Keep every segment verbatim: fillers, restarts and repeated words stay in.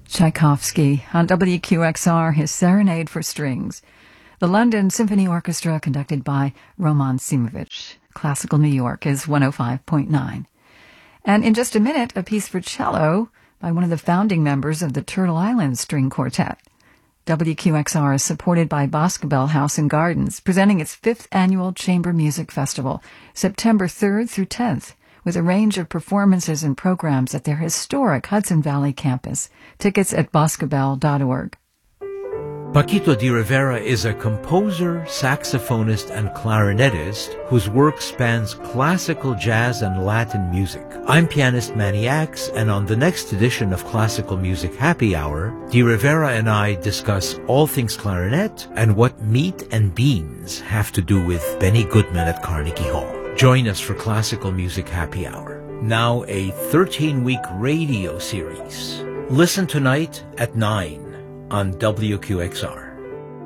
Tchaikovsky on W Q X R, his Serenade for Strings. The London Symphony Orchestra, conducted by Roman Simovich. Classical New York is one oh five point nine. And in just a minute, a piece for cello by one of the founding members of the Turtle Island String Quartet. W Q X R is supported by Boscobel House and Gardens, presenting its fifth annual Chamber Music Festival, September third through tenth, with a range of performances and programs at their historic Hudson Valley campus. Tickets at boscobel dot org. Paquito D'Rivera is a composer, saxophonist, and clarinetist whose work spans classical jazz and Latin music. I'm pianist Manny Axe, and on the next edition of Classical Music Happy Hour, D'Rivera and I discuss all things clarinet and what meat and beans have to do with Benny Goodman at Carnegie Hall. Join us for Classical Music Happy Hour, now a thirteen-week radio series. Listen tonight at nine on W Q X R.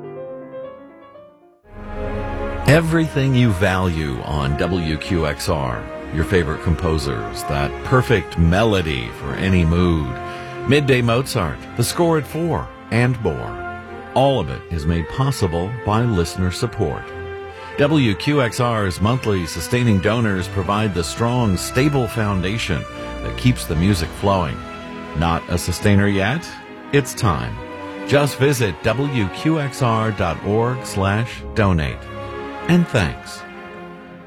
Everything you value on W Q X R. Your favorite composers, that perfect melody for any mood. Midday Mozart, the score at four, and more. All of it is made possible by listener support. W Q X R's monthly sustaining donors provide the strong, stable foundation that keeps the music flowing. Not a sustainer yet? It's time. Just visit W Q X R dot org slash donate. And thanks.